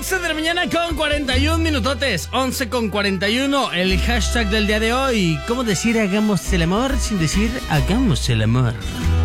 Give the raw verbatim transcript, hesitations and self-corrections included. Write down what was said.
once de la mañana con cuarenta y un minutotes. once con cuarenta y uno. El hashtag del día de hoy. ¿Cómo decir hagamos el amor sin decir hagamos el amor?